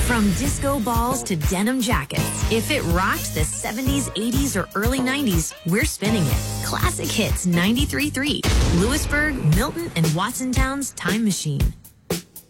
From disco balls to denim jackets, if it rocked the 70s, 80s, or early 90s, we're spinning it. Classic Hits 93.3, Lewisburg, Milton, and Watsontown's Time Machine.